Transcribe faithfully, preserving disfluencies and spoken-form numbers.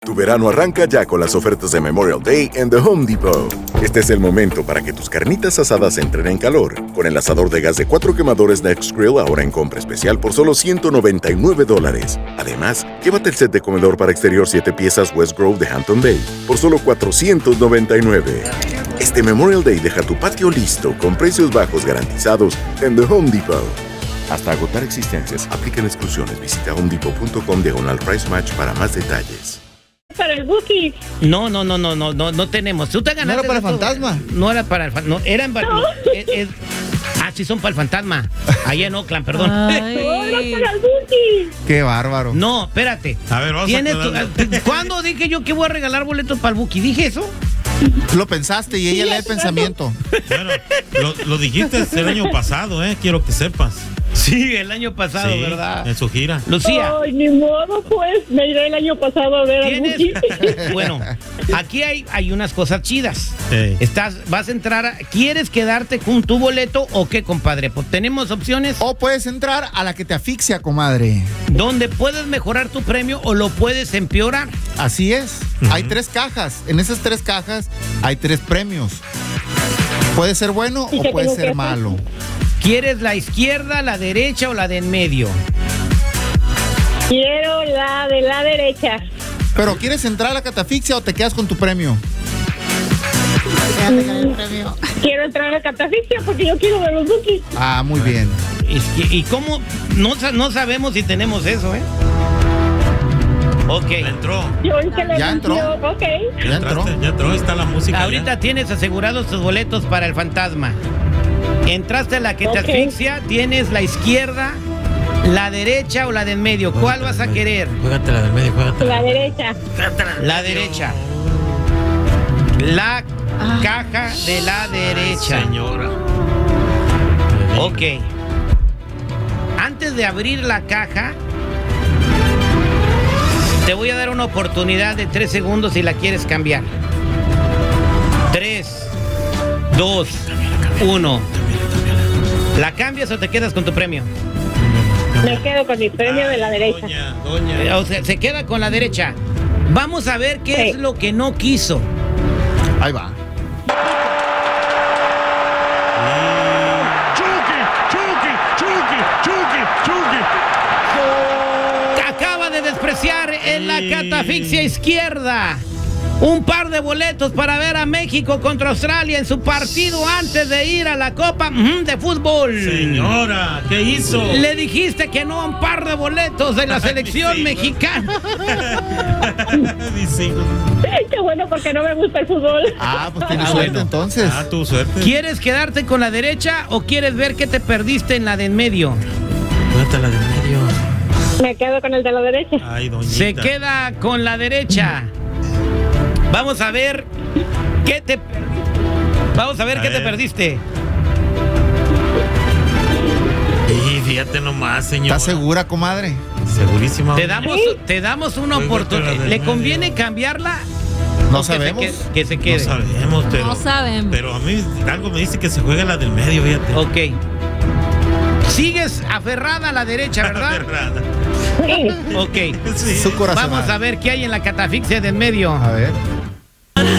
Tu verano arranca ya con las ofertas de Memorial Day en The Home Depot. Este es el momento para que tus carnitas asadas entren en calor. Con el asador de gas de cuatro quemadores Next Grill ahora en compra especial por solo ciento noventa y nueve dólares. Además, llévate el set de comedor para exterior siete piezas West Grove de Hampton Bay por solo cuatrocientos noventa y nueve. Este Memorial Day deja tu patio listo con precios bajos garantizados en The Home Depot. Hasta agotar existencias, aplican exclusiones. Visita homedepot punto com diagonal price match para más detalles. Para el Buki. No, no, no, no, no, no, no tenemos. ¿Tú te ganaste? ¿No era para el esto? fantasma? No era para el fantasma. No, eran para. No. Es, es, ah, sí, son para el fantasma. Allá en Oakland, perdón. Ay. No, era para el Buki. Qué bárbaro. No, espérate. A ver, vamos ¿Tienes a tu, ¿Cuándo dije yo que voy a regalar boletos para el Buki? ¿Dije eso? Lo pensaste y ella lee el pensamiento. Bueno, lo, lo dijiste el año pasado, ¿eh? Quiero que sepas. Sí, el año pasado, Sí, ¿verdad? en su gira. Lucía. Ay, ni modo, pues. Me iré el año pasado a ver al ¿Tienes? Buki. Bueno, aquí hay, hay unas cosas chidas. Sí. Estás, vas a entrar, a- ¿quieres quedarte con tu boleto o qué, compadre? Pues tenemos opciones O puedes entrar a la que te asfixia, comadre. donde puedes mejorar tu premio o lo puedes empeorar. Así es. Ujú. Hay tres cajas. En esas tres cajas hay tres premios. Puede ser bueno ¿Y o qué puede tengo que ser hacer? malo. ¿Quieres la izquierda, la derecha o la de en medio? Quiero la de la derecha. Pero ¿quieres entrar a la catafixia o te quedas con tu premio? Quiero entrar a la catafixia porque yo quiero ver los Buki. Ah, muy bien. Es que- ¿Y cómo? No, sa- no sabemos si tenemos eso, ¿eh? Ok. Entró. Yo hice la Ya entró. edición, ok. Ya entró. Entraste, ya entró, ahí está la música. Ahorita ya. tienes asegurados tus boletos para el fantasma. Entraste a la que te Ok. asfixia, tienes la izquierda, la derecha o la de en medio. ¿Cuál vas a querer? Juégate la del medio, juégate La derecha. La derecha. La caja de la derecha. Señora. Ok. Antes de abrir la caja, te voy a dar una oportunidad de tres segundos si la quieres cambiar. Tres, dos, uno. ¿La cambias o te quedas con tu premio? Me quedo con mi premio de la derecha. Doña, doña. Eh, O sea, se queda con la derecha. Vamos a ver qué Sí. es lo que no quiso. Ahí va. Acaba de despreciar en la catafixia izquierda un par de boletos para ver a México contra Australia en su partido antes de ir a la Copa ujú, de Fútbol. Señora, ¿qué hizo? Le dijiste que no a un par de boletos de la selección Sí. mexicana. Dice, Qué bueno porque no me gusta el fútbol. Ah, pues tienes Ah, suerte bueno. entonces. ah, tu suerte. ¿Quieres quedarte con la derecha o quieres ver qué te perdiste en la de en medio? Juégate la del medio. Me quedo con el de la derecha. Ay, doñita. Se queda con la derecha. Vamos a ver qué te perdiste. Vamos a ver A qué te ver. perdiste. Y fíjate nomás, señora. ¿Estás segura, comadre? Segurísima. Te damos, te damos una Oiga, oportunidad. pero del ¿Le medio. conviene cambiarla? No o que se sabemos. quede- Que se No quede. sabemos, pero. No sabemos. Pero a mí algo me dice que se juega la del medio, fíjate. Ok. Sigues aferrada a la derecha, ¿verdad? Aferrada. Ok. Sí. Su corazón. Vamos a ver qué hay en la catafixia del medio. A ver.